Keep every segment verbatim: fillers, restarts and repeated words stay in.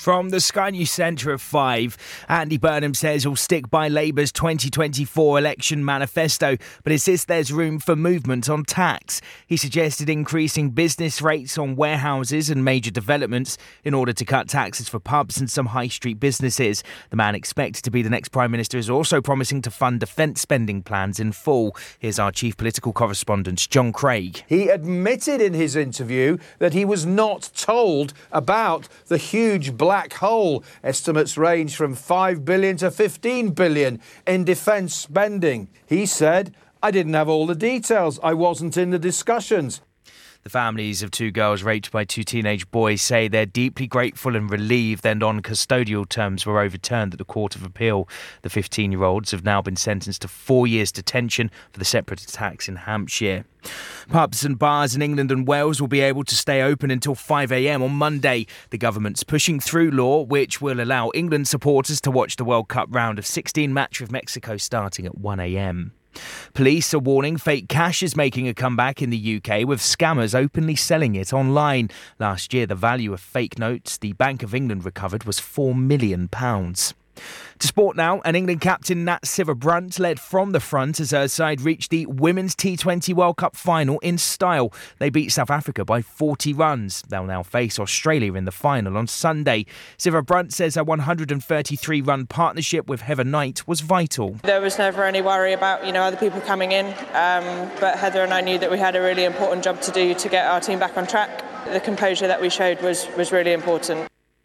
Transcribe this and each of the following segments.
From the Sky News Centre at five, Andy Burnham says he'll stick by Labour's twenty twenty-four election manifesto, but insists there's room for movement on tax. He suggested increasing business rates on warehouses and major developments in order to cut taxes for pubs and some high street businesses. The man expected to be the next Prime Minister is also promising to fund defence spending plans in full. Here's our chief political correspondent, John Craig. He admitted in his interview that he was not told about the huge black hole. Estimates range from five billion to fifteen billion in defence spending. He said, "I didn't have all the details. I wasn't in the discussions." The families of two girls raped by two teenage boys say they're deeply grateful and relieved their non-custodial terms were overturned at the Court of Appeal. The fifteen-year-olds have now been sentenced to four years detention for the separate attacks in Hampshire. Pubs and bars in England and Wales will be able to stay open until five a.m. on Monday. The government's pushing through law which will allow England supporters to watch the World Cup round of sixteen match with Mexico starting at one a.m. Police are warning fake cash is making a comeback in the U K, with scammers openly selling it online. Last year, the value of fake notes the Bank of England recovered was four million pounds. To sport now, and England captain Nat Sciver-Brunt led from the front as her side reached the Women's T twenty World Cup final in style. They beat South Africa by forty runs. They'll now face Australia in the final on Sunday. Sciver-Brunt says her one hundred thirty-three run partnership with Heather Knight was vital. There was never any worry about, you know, other people coming in, um, but Heather and I knew that we had a really important job to do to get our team back on track. The composure that we showed was, was really important.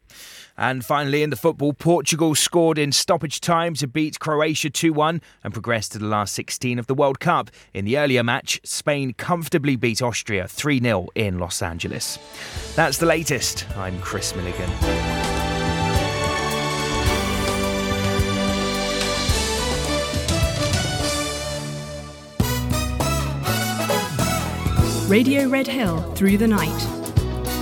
And finally, in the football, Portugal scored in stoppage time to beat Croatia two one and progressed to the last sixteen of the World Cup. In the earlier match, Spain comfortably beat Austria three nil in Los Angeles. That's the latest. I'm Chris Milligan. Radio Red Hill through the night.